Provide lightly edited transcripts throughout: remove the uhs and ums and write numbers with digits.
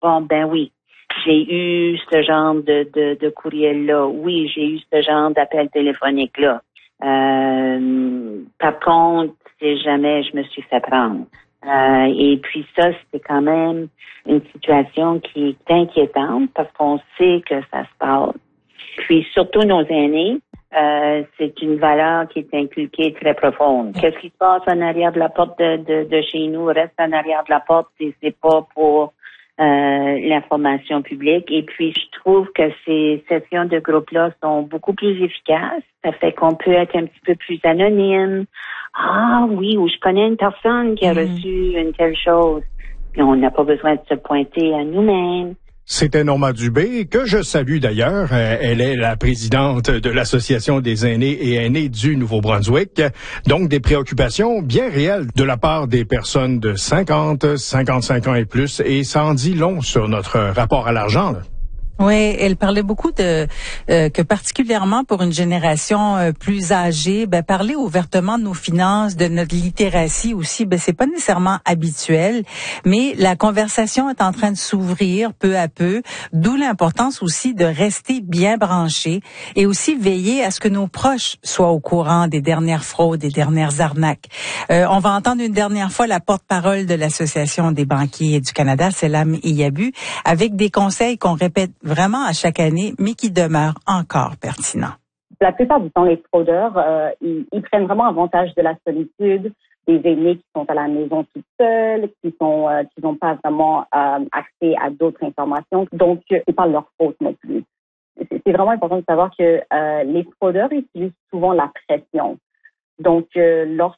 Bon, ben oui, j'ai eu ce genre de courriel-là. Oui, j'ai eu ce genre d'appel téléphonique-là. Par contre, c'est jamais je me suis fait prendre. Et puis ça, c'est quand même une situation qui est inquiétante parce qu'on sait que ça se passe. Puis surtout nos aînés, c'est une valeur qui est inculquée très profonde. Qu'est-ce qui se passe en arrière de la porte de chez nous reste en arrière de la porte, c'est pas pour l'information publique. Et puis je trouve que ces sessions de groupe-là sont beaucoup plus efficaces. Ça fait qu'on peut être un petit peu plus anonyme. Ah oui, ou je connais une personne qui a reçu une telle chose. Puis on n'a pas besoin de se pointer à nous-mêmes. C'était Norma Dubé, que je salue d'ailleurs. Elle est la présidente de l'Association des aînés et aînées du Nouveau-Brunswick. Donc, des préoccupations bien réelles de la part des personnes de 50, 55 ans et plus. Et ça en dit long sur notre rapport à l'argent, là. Oui, elle parlait beaucoup de que particulièrement pour une génération plus âgée, parler ouvertement de nos finances, de notre littératie aussi, c'est pas nécessairement habituel, mais la conversation est en train de s'ouvrir peu à peu, d'où l'importance aussi de rester bien branché et aussi veiller à ce que nos proches soient au courant des dernières fraudes, des dernières arnaques. On va entendre une dernière fois la porte-parole de l'Association des banquiers du Canada, Selam Iyabu, avec des conseils qu'on répète vraiment à chaque année, mais qui demeure encore pertinent. La plupart du temps, les fraudeurs, ils prennent vraiment avantage de la solitude des aînés qui sont à la maison toutes seuls, qui n'ont pas vraiment accès à d'autres informations. Donc, c'est pas leur faute non plus. C'est vraiment important de savoir que les fraudeurs utilisent souvent la pression. Donc, lorsque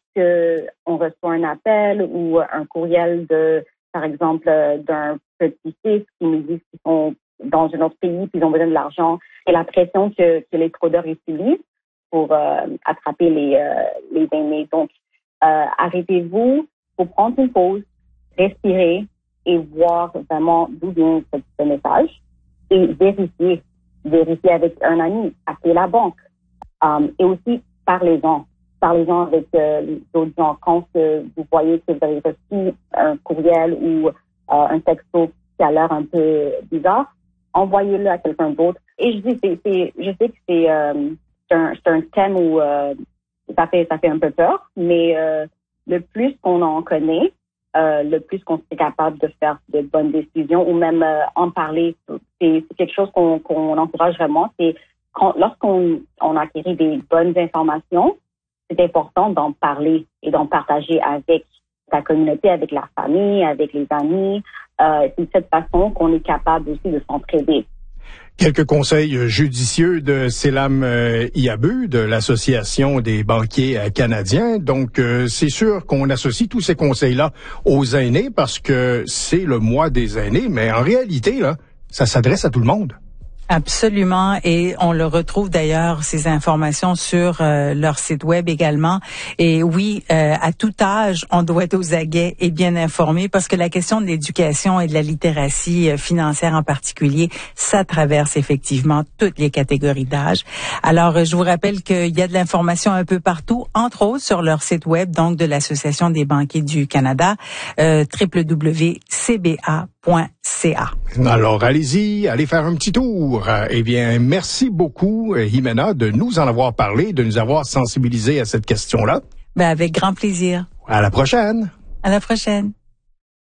on reçoit un appel ou un courriel par exemple, d'un petit-fils qui nous dit qu'ils sont dans un autre pays, puis ils ont besoin de l'argent, et la pression que les fraudeurs utilisent pour attraper les aînés. Donc, arrêtez-vous, faut prendre une pause, respirer et voir vraiment d'où vient ce message et vérifier avec un ami, appelez la banque. Et aussi, parlez-en avec d'autres gens. Quand vous voyez que vous avez reçu un courriel ou un texto qui a l'air un peu bizarre, envoyez-le à quelqu'un d'autre. Et je sais que c'est un thème où ça fait un peu peur, mais le plus qu'on en connaît, le plus qu'on est capable de faire de bonnes décisions ou même en parler. C'est quelque chose qu'on encourage vraiment. C'est lorsqu'on acquérit des bonnes informations, c'est important d'en parler et d'en partager avec la communauté, avec la famille, avec les amis. C'est de cette façon qu'on est capable aussi de s'entraider. Quelques conseils judicieux de Selam Iyabu, de l'Association des banquiers canadiens. Donc, c'est sûr qu'on associe tous ces conseils-là aux aînés parce que c'est le mois des aînés, mais en réalité, là, ça s'adresse à tout le monde. Absolument, et on le retrouve d'ailleurs, ces informations sur leur site web également. Et oui, à tout âge, on doit être aux aguets et bien informé parce que la question de l'éducation et de la littératie financière en particulier, ça traverse effectivement toutes les catégories d'âge. Alors, je vous rappelle qu'il y a de l'information un peu partout, entre autres sur leur site web, donc de l'Association des banquiers du Canada, www.cba.ca. Alors, allez-y, allez faire un petit tour. Eh bien, merci beaucoup, Jimena, de nous en avoir parlé, de nous avoir sensibilisés à cette question-là. Avec grand plaisir. À la prochaine. À la prochaine.